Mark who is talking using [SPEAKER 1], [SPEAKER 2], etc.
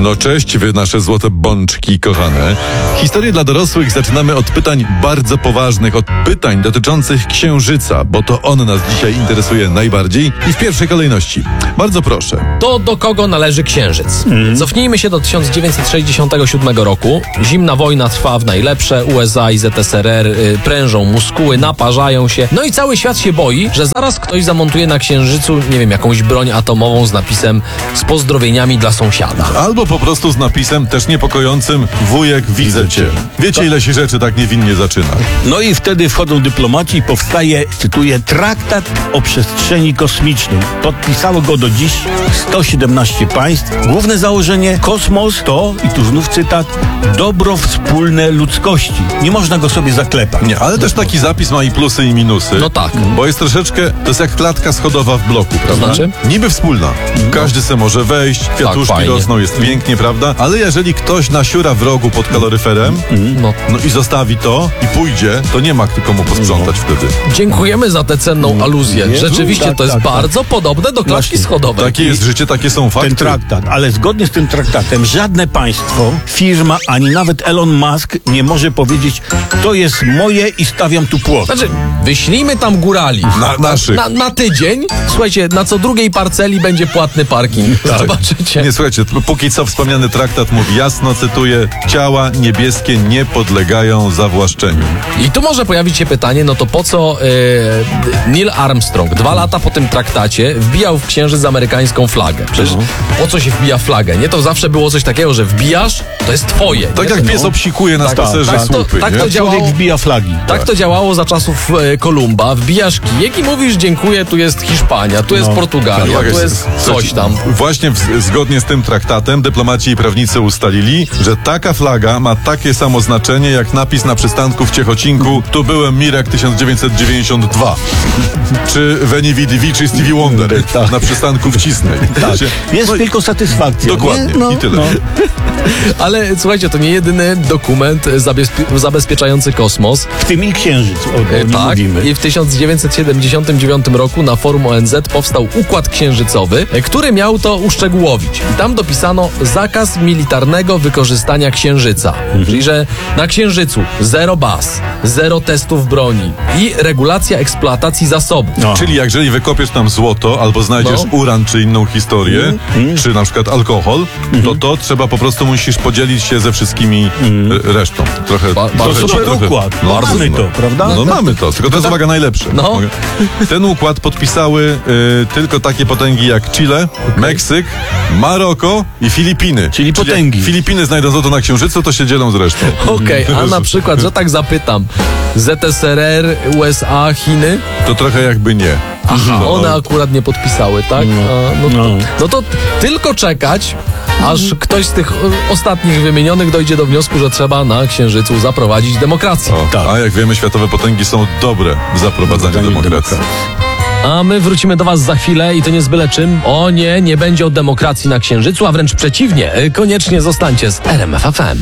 [SPEAKER 1] No cześć, wy nasze złote bączki kochane. Historię dla dorosłych zaczynamy od pytań bardzo poważnych, od pytań dotyczących Księżyca, bo to on nas dzisiaj interesuje najbardziej i w pierwszej kolejności. Bardzo proszę.
[SPEAKER 2] To do kogo należy Księżyc? Cofnijmy się do 1967 roku. Zimna wojna trwa w najlepsze. USA i ZSRR prężą muskuły, naparzają się. No i cały świat się boi, że zaraz ktoś zamontuje na Księżycu, nie wiem, jakąś broń atomową z napisem z pozdrowieniami dla sąsiada.
[SPEAKER 1] Albo po prostu z napisem też niepokojącym: wujek, widzę cię. Wiecie, ile się rzeczy tak niewinnie zaczyna.
[SPEAKER 3] No i wtedy wchodzą dyplomaci i powstaje, cytuję, traktat o przestrzeni kosmicznej. Podpisało go do dziś 117 państw. Główne założenie: kosmos to, i tu znów cytat, dobro wspólne ludzkości. Nie można go sobie zaklepać.
[SPEAKER 1] Nie, ale też taki zapis ma i plusy, i minusy.
[SPEAKER 2] No tak.
[SPEAKER 1] Bo jest troszeczkę, to jest jak klatka schodowa w bloku, prawda?
[SPEAKER 2] znaczy?
[SPEAKER 1] Niby wspólna. Każdy se może wejść, kwiatuszki
[SPEAKER 2] fajnie.
[SPEAKER 1] rosną, jest pięknie, prawda? Ale jeżeli ktoś nasiura w rogu pod kaloryferem, no i zostawi to i pójdzie, to nie ma komu posprzątać wtedy.
[SPEAKER 2] Dziękujemy za tę cenną aluzję.
[SPEAKER 3] Nie?
[SPEAKER 2] Rzeczywiście
[SPEAKER 3] Tak,
[SPEAKER 2] to jest
[SPEAKER 3] tak, tak.
[SPEAKER 2] bardzo podobne do klatki schodowej.
[SPEAKER 1] Takie jest życie, takie są fakty.
[SPEAKER 3] Ten traktat, ale zgodnie z tym traktatem żadne państwo, firma, ani nawet Elon Musk nie może powiedzieć: to jest moje i stawiam tu płot.
[SPEAKER 2] Znaczy, wyślijmy tam górali.
[SPEAKER 1] Naszych.
[SPEAKER 2] Na tydzień. Słuchajcie, na co drugiej parceli będzie płatny parking. Zobaczycie.
[SPEAKER 1] Nie, słuchajcie, póki co wspomniany traktat mówi jasno, cytuję: ciała niebieskie nie podlegają zawłaszczeniu.
[SPEAKER 2] I tu może pojawić się pytanie, no to po co Neil Armstrong 2 lata po tym traktacie wbijał w Księżyc amerykańską flagę? Przecież po co się wbija flagę? Nie, to zawsze było coś takiego, że wbijasz, to jest twoje.
[SPEAKER 1] Tak
[SPEAKER 2] nie?
[SPEAKER 1] jak pies obsikuje na spacerze słupy,
[SPEAKER 2] tak
[SPEAKER 1] nie?
[SPEAKER 2] to działało.
[SPEAKER 3] Człowiek wbija flagi.
[SPEAKER 2] Tak to działało za czasów Kolumba. Wbijasz kijek i mówisz: dziękuję, tu jest Hiszpania, tu jest Portugalia, tu jest coś tam.
[SPEAKER 1] Właśnie zgodnie z tym traktatem dyplomaci i prawnicy ustalili, że taka flaga ma takie samo znaczenie jak napis na przystanku w Ciechocinku: tu byłem Mirek 1992. Czy Veni Vidi Vici Stevie Wonder na przystanku w Cisnej.
[SPEAKER 3] Jest tylko satysfakcja.
[SPEAKER 1] Dokładnie,
[SPEAKER 3] nie?
[SPEAKER 1] i tyle.
[SPEAKER 2] Ale słuchajcie, to nie jedyny dokument zabezpieczający kosmos.
[SPEAKER 3] W tym i Księżyc, o nim
[SPEAKER 2] Tak,
[SPEAKER 3] mówimy.
[SPEAKER 2] i w 1979 roku na forum ONZ powstał układ księżycowy, który miał to uszczegółowić. I tam dopisano zakaz militarnego wykorzystania Księżyca. Czyli, że na Księżycu 0 baz, 0 testów broni i regulacja eksploatacji zasobów.
[SPEAKER 3] No.
[SPEAKER 1] Czyli jeżeli wykopiesz tam złoto, albo znajdziesz uran, czy inną historię, czy na przykład alkohol, to trzeba po prostu musisz podzielić się ze wszystkimi resztą. Trochę,
[SPEAKER 3] To super układ.
[SPEAKER 1] No,
[SPEAKER 3] Mamy to, prawda?
[SPEAKER 1] No mamy to, tylko to jest uwaga najlepsze.
[SPEAKER 2] No.
[SPEAKER 1] Ten układ podpisały tylko takie potęgi jak Chile, Meksyk, Maroko i Filipiny.
[SPEAKER 3] Czyli potęgi.
[SPEAKER 1] Jak Filipiny znajdą złoto na Księżycu, to się dzielą z resztą.
[SPEAKER 2] Okej, a na przykład, że tak zapytam, ZSRR, USA, Chiny?
[SPEAKER 1] To trochę jakby nie.
[SPEAKER 2] Aha, one akurat nie podpisały, tak? No to tylko czekać, aż ktoś z tych ostatnich wymienionych dojdzie do wniosku, że trzeba na Księżycu zaprowadzić demokrację.
[SPEAKER 1] Tak. A jak wiemy, światowe potęgi są dobre w zaprowadzaniu demokracji.
[SPEAKER 2] A my wrócimy do was za chwilę i to nie z byle czym. O nie, nie będzie o demokracji na Księżycu, a wręcz przeciwnie. Koniecznie zostańcie z RMF FM.